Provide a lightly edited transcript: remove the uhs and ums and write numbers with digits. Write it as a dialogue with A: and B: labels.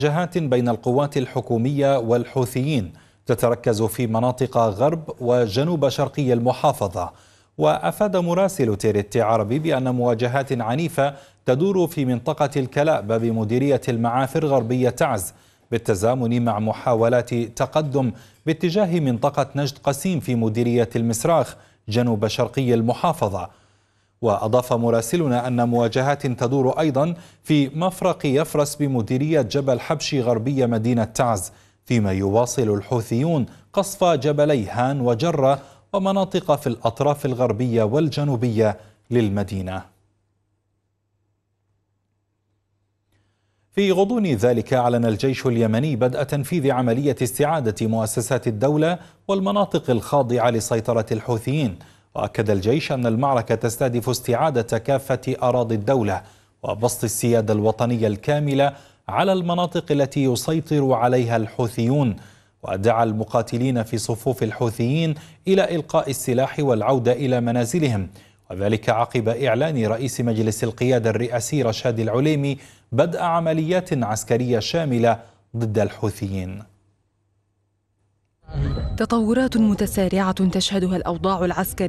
A: مواجهات بين القوات الحكومية والحوثيين تتركز في مناطق غرب وجنوب شرقي المحافظة. وأفاد مراسل تيريت عربي بأن مواجهات عنيفة تدور في منطقة الكلأب بمديرية المعافر غربية تعز، بالتزامن مع محاولات تقدم باتجاه منطقة نجد قسيم في مديرية المسراخ جنوب شرقي المحافظة. وأضاف مراسلنا أن مواجهات تدور أيضا في مفرق يفرس بمديرية جبل حبشي غربية مدينة تعز، فيما يواصل الحوثيون قصف جبلي هان وجرة ومناطق في الأطراف الغربية والجنوبية للمدينة. في غضون ذلك أعلن الجيش اليمني بدء تنفيذ عملية استعادة مؤسسات الدولة والمناطق الخاضعة لسيطرة الحوثيين. وأكد الجيش أن المعركة تستهدف استعادة كافة أراضي الدولة وبسط السيادة الوطنية الكاملة على المناطق التي يسيطر عليها الحوثيون. ودعا المقاتلين في صفوف الحوثيين إلى إلقاء السلاح والعودة إلى منازلهم، وذلك عقب إعلان رئيس مجلس القيادة الرئاسي رشاد العليمي بدء عمليات عسكرية شاملة ضد الحوثيين.
B: تطورات متسارعة تشهدها الأوضاع العسكرية